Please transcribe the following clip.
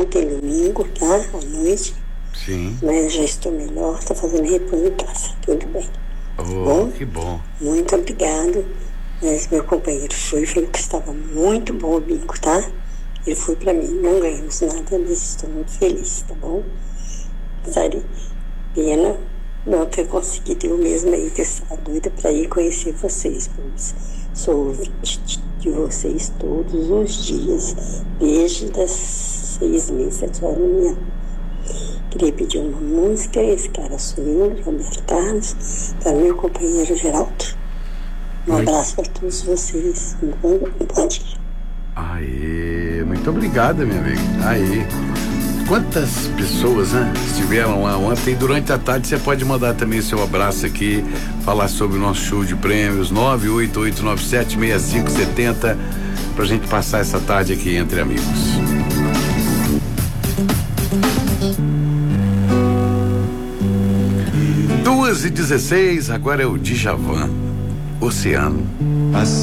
ontem, domingo, tá? À noite. Sim. Mas já estou melhor, estou fazendo repouso em casa, tudo bem. Oh, que bom. Muito obrigado. Mas meu companheiro falou que estava muito bom o bingo, tá? Ele foi para mim, não ganhamos nada, mas estou muito feliz, tá bom? Sério, pena não ter conseguido eu mesma aí, que eu estava doida para ir conhecer vocês, pois sou ouvinte de vocês todos os dias, desde das 6h30, 7h da manhã. Queria pedir uma música, esse cara sou eu, Roberto Carlos, para meu companheiro Geraldo. Um abraço para todos vocês, um bom dia. Aê, muito obrigada, minha amiga. Aê. Quantas pessoas, né, estiveram lá ontem? Durante a tarde você pode mandar também seu abraço aqui, falar sobre o nosso show de prêmios 988976570 pra gente passar essa tarde aqui entre amigos. 2h16, agora é o Djavan, Oceano.